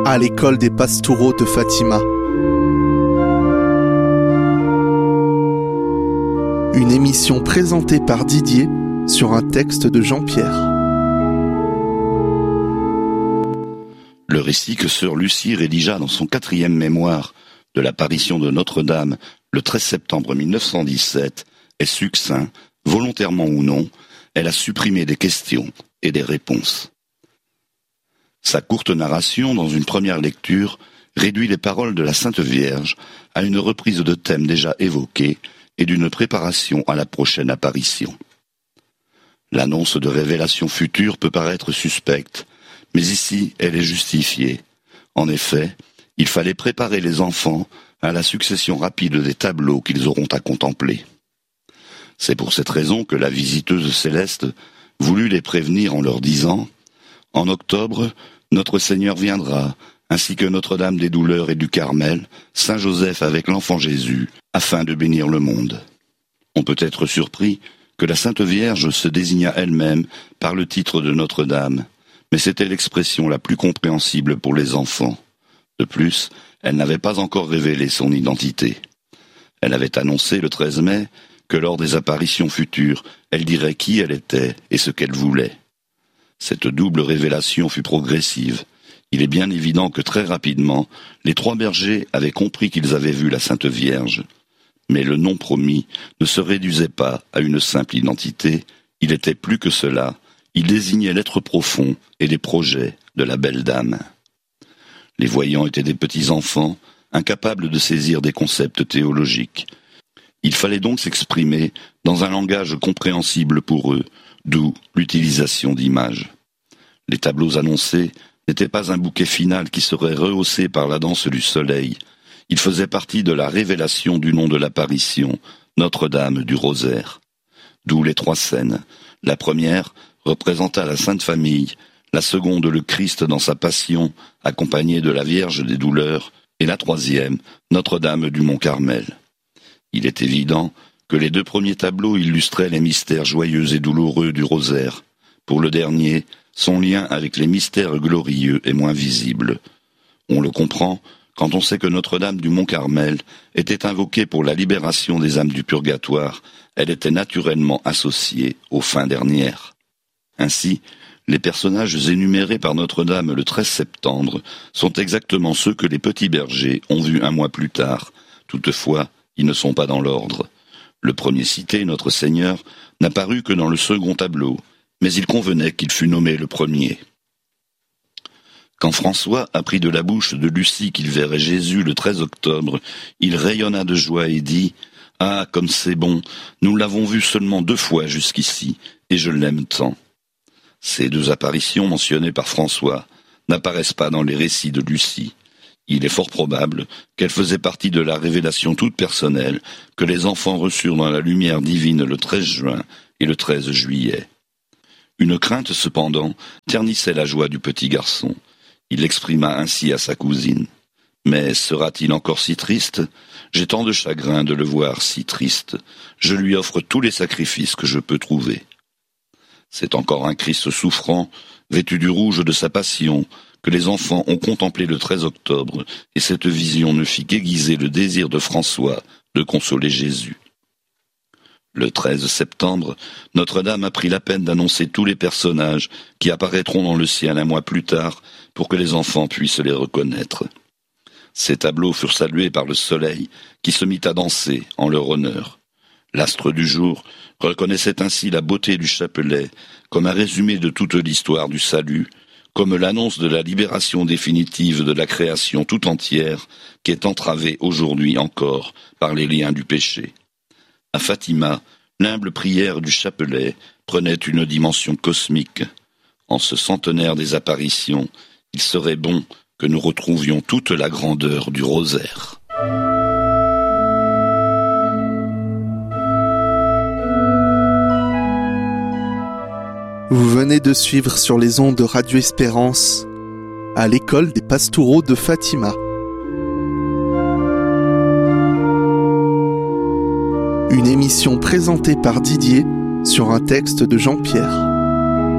à l'école des Pastoureaux de Fatima. Une émission présentée par Didier sur un texte de Jean-Pierre. Le récit que sœur Lucie rédigea dans son 4e mémoire de l'apparition de Notre-Dame le 13 septembre 1917 est succinct, volontairement ou non. Elle a supprimé des questions et des réponses. Sa courte narration, dans une première lecture, réduit les paroles de la Sainte Vierge à une reprise de thèmes déjà évoqués et d'une préparation à la prochaine apparition. L'annonce de révélations futures peut paraître suspecte, mais ici elle est justifiée. En effet, il fallait préparer les enfants à la succession rapide des tableaux qu'ils auront à contempler. C'est pour cette raison que la visiteuse céleste voulut les prévenir en leur disant « En octobre, notre Seigneur viendra, ainsi que Notre-Dame des Douleurs et du Carmel, Saint Joseph avec l'enfant Jésus, afin de bénir le monde. » On peut être surpris que la Sainte Vierge se désigna elle-même par le titre de Notre-Dame, mais c'était l'expression la plus compréhensible pour les enfants. De plus, elle n'avait pas encore révélé son identité. Elle avait annoncé le 13 mai que lors des apparitions futures, elle dirait qui elle était et ce qu'elle voulait. Cette double révélation fut progressive. Il est bien évident que très rapidement, les 3 bergers avaient compris qu'ils avaient vu la Sainte Vierge. Mais le nom promis ne se réduisait pas à une simple identité, il était plus que cela, il désignait l'être profond et les projets de la belle dame. Les voyants étaient des petits enfants, incapables de saisir des concepts théologiques. Il fallait donc s'exprimer dans un langage compréhensible pour eux, d'où l'utilisation d'images. Les tableaux annoncés n'étaient pas un bouquet final qui serait rehaussé par la danse du soleil. Il faisait partie de la révélation du nom de l'apparition, Notre-Dame du Rosaire. D'où les 3 scènes. La première représenta la Sainte Famille, la seconde le Christ dans sa passion, accompagné de la Vierge des Douleurs, et la 3e, Notre-Dame du Mont-Carmel. Il est évident que les 2 premiers tableaux illustraient les mystères joyeux et douloureux du rosaire. Pour le dernier, son lien avec les mystères glorieux est moins visible. On le comprend quand on sait que Notre-Dame du Mont-Carmel était invoquée pour la libération des âmes du purgatoire. Elle était naturellement associée aux fins dernières. Ainsi, les personnages énumérés par Notre-Dame le 13 septembre sont exactement ceux que les petits bergers ont vus un mois plus tard. Toutefois, ils ne sont pas dans l'ordre. Le premier cité, Notre Seigneur, n'apparut que dans le second tableau, mais il convenait qu'il fût nommé le premier. Quand François apprit de la bouche de Lucie qu'il verrait Jésus le 13 octobre, il rayonna de joie et dit « Ah, comme c'est bon, nous l'avons vu seulement 2 fois jusqu'ici, et je l'aime tant. » Ces 2 apparitions mentionnées par François n'apparaissent pas dans les récits de Lucie. Il est fort probable qu'elle faisait partie de la révélation toute personnelle que les enfants reçurent dans la lumière divine le 13 juin et le 13 juillet. Une crainte, cependant, ternissait la joie du petit garçon. Il l'exprima ainsi à sa cousine. « Mais sera-t-il encore si triste ? J'ai tant de chagrin de le voir si triste. Je lui offre tous les sacrifices que je peux trouver. » C'est encore un Christ souffrant, vêtu du rouge de sa passion, que les enfants ont contemplé le 13 octobre, et cette vision ne fit qu'aiguiser le désir de François de consoler Jésus. Le 13 septembre, Notre-Dame a pris la peine d'annoncer tous les personnages qui apparaîtront dans le ciel un mois plus tard pour que les enfants puissent les reconnaître. Ces tableaux furent salués par le soleil qui se mit à danser en leur honneur. L'astre du jour reconnaissait ainsi la beauté du chapelet comme un résumé de toute l'histoire du salut, comme l'annonce de la libération définitive de la création tout entière qui est entravée aujourd'hui encore par les liens du péché. À Fatima, l'humble prière du chapelet prenait une dimension cosmique. En ce centenaire des apparitions, il serait bon que nous retrouvions toute la grandeur du rosaire. Vous venez de suivre sur les ondes de Radio Espérance à l'école des Pastoureaux de Fatima. Une émission présentée par Didier sur un texte de Jean-Pierre.